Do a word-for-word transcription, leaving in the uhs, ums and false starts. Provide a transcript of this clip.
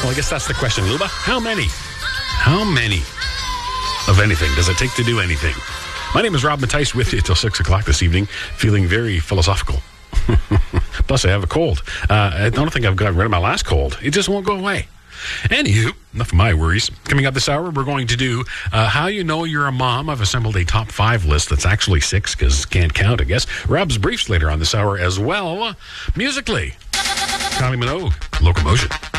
Well, I guess that's the question, Luba. How many? How many of anything does it take to do anything? My name is Rob Mattice with you till six o'clock this evening, feeling very philosophical. Plus, I have a cold. Uh, I don't think I've gotten rid of my last cold. It just won't go away. Anywho, enough of my worries. Coming up this hour, we're going to do uh, How You Know You're a Mom. I've assembled a top five list that's actually six because can't count, I guess. Rob's Briefs later on this hour as well. Musically, Kylie Minogue, Locomotion.